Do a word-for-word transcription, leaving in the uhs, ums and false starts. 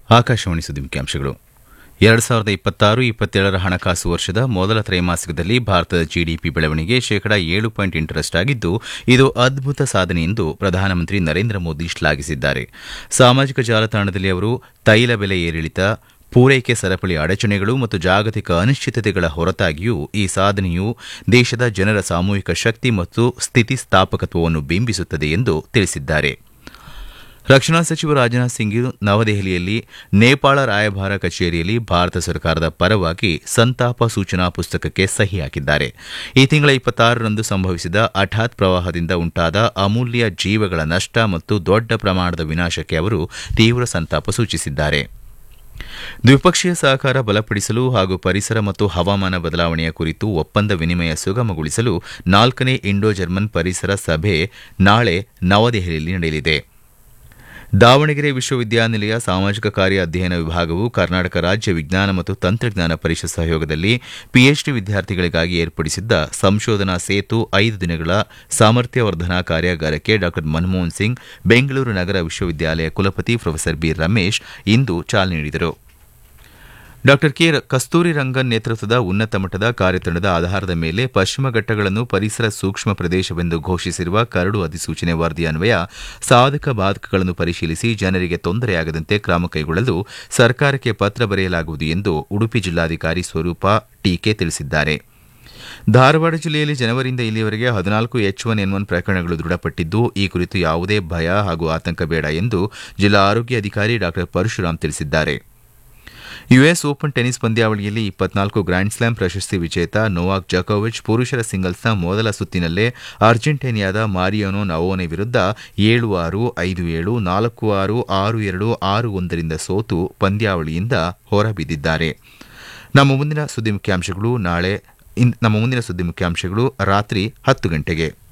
ಆಕಾಶವಾಣಿ ಸುದ್ದಿ ಮುಖ್ಯಾಂಶಗಳು. ಎರಡು ಸಾವಿರದ ಇಪ್ಪತ್ತಾರು ಇಪ್ಪತ್ತೇಳರ ಹಣಕಾಸು ವರ್ಷದ ಮೊದಲ ತ್ರೈಮಾಸಿಕದಲ್ಲಿ ಭಾರತದ ಜಿಡಿಪಿ ಬೆಳವಣಿಗೆ ಶೇಕಡಾ ಏಳು ಪಾಯಿಂಟ್ ಎಂಟರಷ್ಟಾಗಿದ್ದು, ಇದು ಅದ್ಭುತ ಸಾಧನೆ ಎಂದು ಪ್ರಧಾನಮಂತ್ರಿ ನರೇಂದ್ರ ಮೋದಿ ಶ್ಲಾಘಿಸಿದ್ದಾರೆ. ಸಾಮಾಜಿಕ ಜಾಲತಾಣದಲ್ಲಿ ಅವರು ತೈಲ ಬೆಲೆ ಏರಿಳಿತ, ಪೂರೈಕೆ ಸರಪಳಿ ಅಡಚಣೆಗಳು ಮತ್ತು ಜಾಗತಿಕ ಅನಿಶ್ಚಿತತೆಗಳ ಹೊರತಾಗಿಯೂ ಈ ಸಾಧನೆಯು ದೇಶದ ಜನರ ಸಾಮೂಹಿಕ ಶಕ್ತಿ ಮತ್ತು ಸ್ಥಿತಿಸ್ಥಾಪಕತ್ವವನ್ನು ಬಿಂಬಿಸುತ್ತದೆ ಎಂದು ತಿಳಿಸಿದ್ದಾರೆ. ರಕ್ಷಣಾ ಸಚಿವ ರಾಜನಾಥ್ ಸಿಂಗ್ ನವದೆಹಲಿಯಲ್ಲಿ ನೇಪಾಳ ರಾಯಭಾರ ಕಚೇರಿಯಲ್ಲಿ ಭಾರತ ಸರ್ಕಾರದ ಪರವಾಗಿ ಸಂತಾಪ ಸೂಚನಾ ಪುಸ್ತಕಕ್ಕೆ ಸಹಿ ಹಾಕಿದ್ದಾರೆ. ಈ ತಿಂಗಳ ಇಪ್ಪತ್ತಾರರಂದು ಸಂಭವಿಸಿದ ಹಠಾತ್ ಪ್ರವಾಹದಿಂದ ಉಂಟಾದ ಅಮೂಲ್ಯ ಜೀವಗಳ ನಷ್ಟ ಮತ್ತು ದೊಡ್ಡ ಪ್ರಮಾಣದ ವಿನಾಶಕ್ಕೆ ಅವರು ತೀವ್ರ ಸಂತಾಪ ಸೂಚಿಸಿದ್ದಾರೆ. ದ್ವಿಪಕ್ಷೀಯ ಸಹಕಾರ ಬಲಪಡಿಸಲು ಹಾಗೂ ಪರಿಸರ ಮತ್ತು ಹವಾಮಾನ ಬದಲಾವಣೆಯ ಕುರಿತು ಒಪ್ಪಂದ ವಿನಿಮಯ ಸುಗಮಗೊಳಿಸಲು ನಾಲ್ಕನೇ ಇಂಡೋ ಜರ್ಮನ್ ಪರಿಸರ ಸಭೆ ನಾಳೆ ನವದೆಹಲಿಯಲ್ಲಿ ನಡೆಯಲಿದೆ. ದಾವಣಗೆರೆ ವಿಶ್ವವಿದ್ಯಾನಿಲಯ ಸಾಮಾಜಿಕ ಕಾರ್ಯ ಅಧ್ಯಯನ ವಿಭಾಗವು ಕರ್ನಾಟಕ ರಾಜ್ಯ ವಿಜ್ಞಾನ ಮತ್ತು ತಂತ್ರಜ್ಞಾನ ಪರಿಷತ್ ಸಹಯೋಗದಲ್ಲಿ ಪಿಎಚ್ಡಿ ವಿದ್ಯಾರ್ಥಿಗಳಿಗಾಗಿ ಏರ್ಪಡಿಸಿದ್ದ ಸಂಶೋಧನಾ ಸೇತು ಐದು ದಿನಗಳ ಸಾಮರ್ಥ್ಯ ವರ್ಧನಾ ಕಾರ್ಯಾಗಾರಕ್ಕೆ ಡಾ ಮನಮೋಹನ್ ಸಿಂಗ್, ಬೆಂಗಳೂರು ನಗರ ವಿಶ್ವವಿದ್ಯಾಲಯ ಕುಲಪತಿ ಪ್ರೊಫೆಸರ್ ಬಿ ರಮೇಶ್ ಇಂದು ಚಾಲನೆ ನೀಡಿದರು. ಡಾ ಕೆ ಕಸ್ತೂರಿ ರಂಗನ್ ನೇತೃತ್ವದ ಉನ್ನತ ಮಟ್ಟದ ಕಾರ್ಯತಂಡದ ಆಧಾರದ ಮೇಲೆ ಪಶ್ಚಿಮ ಘಟ್ಟಗಳನ್ನು ಪರಿಸರ ಸೂಕ್ಷ್ಮ ಪ್ರದೇಶವೆಂದು ಘೋಷಿಸಿರುವ ಕರಡು ಅಧಿಸೂಚನೆ ವರದಿ ಅನ್ವಯ ಸಾಧಕ ಬಾಧಕಗಳನ್ನು ಪರಿಶೀಲಿಸಿ ಜನರಿಗೆ ತೊಂದರೆಯಾಗದಂತೆ ಕ್ರಮ ಕೈಗೊಳ್ಳಲು ಸರ್ಕಾರಕ್ಕೆ ಪತ್ರ ಬರೆಯಲಾಗುವುದು ಎಂದು ಉಡುಪಿ ಜಿಲ್ಲಾಧಿಕಾರಿ ಸ್ವರೂಪ ಟೀಕೆ ತಿಳಿಸಿದ್ದಾರೆ. ಧಾರವಾಡ ಜಿಲ್ಲೆಯಲ್ಲಿ ಜನವರಿಯಿಂದ ಇಲ್ಲಿಯವರೆಗೆ ಹದಿನಾಲ್ಕು ಎಚ್ ಒನ್ ಎನ್ ಒನ್ ಪ್ರಕರಣಗಳು ದೃಢಪಟ್ಟಿದ್ದು, ಈ ಕುರಿತು ಯಾವುದೇ ಭಯ ಹಾಗೂ ಆತಂಕ ಬೇಡ ಎಂದು ಜಿಲ್ಲಾ ಆರೋಗ್ಯ ಅಧಿಕಾರಿ ಡಾ ಪರಶುರಾಮ್ ತಿಳಿಸಿದ್ದಾರೆ. ಯುಎಸ್ ಓಪನ್ ಟೆನಿಸ್ ಪಂದ್ಯಾವಳಿಯಲ್ಲಿ ಇಪ್ಪತ್ನಾಲ್ಕು ಗ್ರ್ಯಾಂಡ್ ಸ್ಲಾಮ್ ಪ್ರಶಸ್ತಿ ವಿಜೇತ ನೊವಾಕ್ ಜೊಕೋವಿಚ್ ಪುರುಷರ ಸಿಂಗಲ್ಸ್ನ ಮೊದಲ ಸುತ್ತಿನಲ್ಲೇ ಅರ್ಜೆಂಟೀನಾದ ಮಾರಿಯಾನೋ ನವೋನೆ ವಿರುದ್ಧ ಏಳು ಆರು, ಐದು ಏಳು, ನಾಲ್ಕು ಆರು, ಆರು ಎರಡು, ಆರು ಒಂದರಿಂದ ಸೋತು ಪಂದ್ಯಾವಳಿಯಿಂದ ಹೊರಬಿದ್ದಿದ್ದಾರೆ. ನಮ್ಮ ಮುಂದಿನ ಸುದ್ದಿ ಮುಖ್ಯಾಂಶಗಳು ನಾಳೆ ನಮ್ಮ ಮುಂದಿನ ಸುದ್ದಿ ಮುಖ್ಯಾಂಶಗಳು ರಾತ್ರಿ ಹತ್ತು ಗಂಟೆಗೆ.